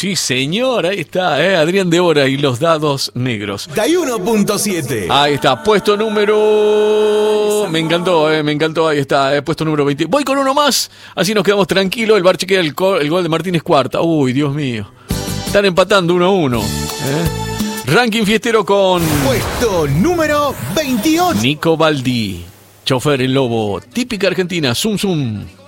Sí, señor, ahí está, Adrián de Ora y los dados negros. 91.7. Ahí está, puesto número... Me encantó, ahí está, puesto número 20. Voy con uno más, así nos quedamos tranquilos. El Bar chequea el gol de Martínez Cuarta. Uy, Dios mío. Están empatando 1-1. Ranking fiestero con... Puesto número 28. Nico Baldí, chofer en Lobo, típica argentina, zum zum.